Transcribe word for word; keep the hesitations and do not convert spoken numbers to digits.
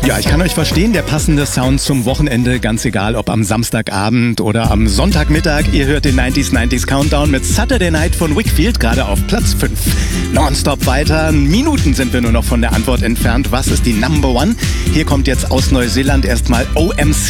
Ja, ich kann euch verstehen, der passende Sound zum Wochenende, ganz egal ob am Samstagabend oder am Sonntagmittag. Ihr hört den neunziger neunzig Countdown mit Saturday Night von Whigfield, gerade auf Platz fünf. Nonstop weiter, Minuten sind wir nur noch von der Antwort entfernt. Was ist die Number One? Hier kommt jetzt aus Neuseeland erstmal O M C.